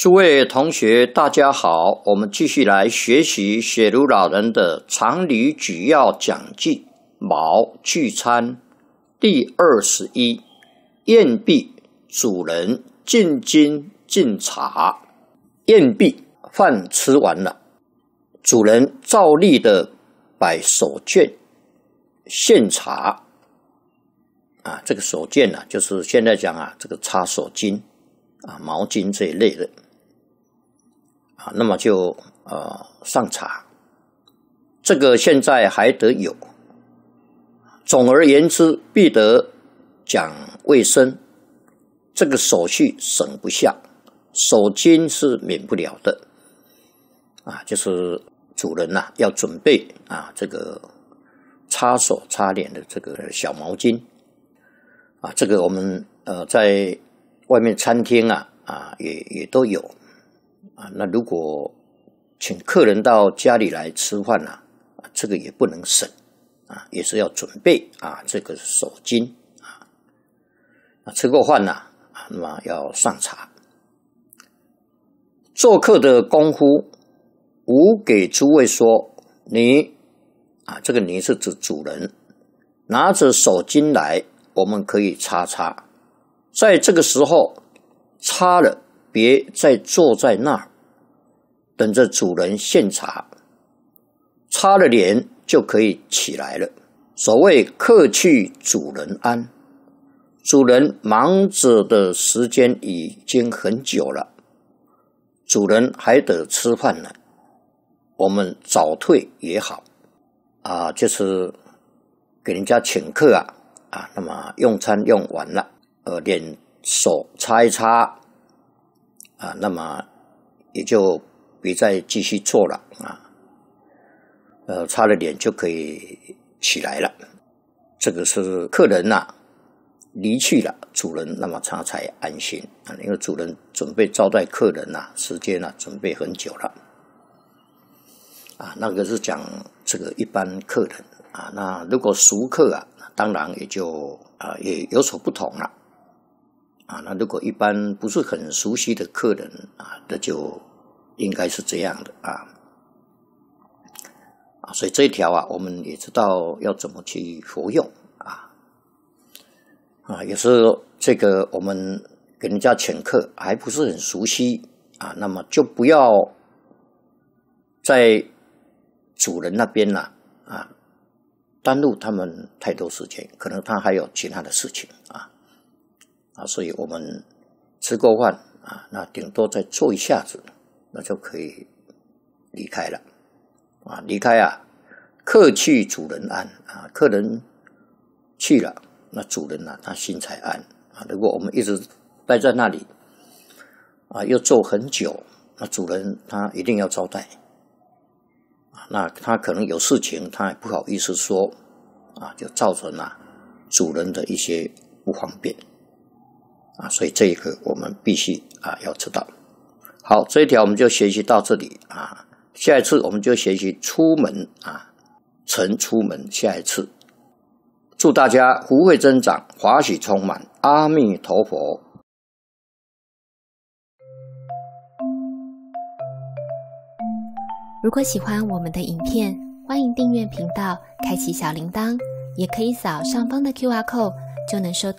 诸位同学大家好，我们继续来学习雪茹老人的常理举要讲记卯聚餐第21，宴毕，主人进金进茶。宴毕，饭吃完了，主人照例的摆手绢献茶这个手绢就是现在讲这个擦手巾毛巾这一类的那么就上茶，这个现在还得有。总而言之，必得讲卫生，这个手续省不下，手巾是免不了的就是主人要准备这个擦手擦脸的这个小毛巾这个我们在外面餐厅也都有那如果请客人到家里来吃饭这个也不能省也是要准备这个手巾吃过饭那么要上茶。做客的功夫，吾给诸位说，你这个你是指主人，拿着手巾来，我们可以擦擦。在这个时候擦了，别再坐在那儿等着主人献茶，擦了脸就可以起来了。所谓客去主人安，主人忙着的时间已经很久了，主人还得吃饭呢，我们早退也好就是给人家请客那么用餐用完了脸手擦一擦那么也就别再继续做了擦了脸就可以起来了。这个是客人离去了，主人那么他才安心因为主人准备招待客人时间准备很久了那个是讲这个一般客人那如果熟客当然也就也有所不同了那如果一般不是很熟悉的客人那就应该是这样的所以这一条我们也知道要怎么去服用有时候这个我们给人家请客还不是很熟悉那么就不要在主人那边耽误他们太多时间，可能他还有其他的事情所以我们吃过饭那顶多再坐一下子，那就可以离开了离开客去主人安客人去了，那主人他心才安如果我们一直待在那里又坐很久，那主人他一定要招待那他可能有事情他也不好意思说就造成主人的一些不方便所以这一个我们必须要知道。好，这一条我们就学习到这里下一次我们就学习出门晨出门，下一次祝大家福慧增长，华喜充满，阿弥陀佛。 如果喜欢我们的影片，欢迎订阅频道，开启小铃铛，也可以扫上方的 QR Code，就能收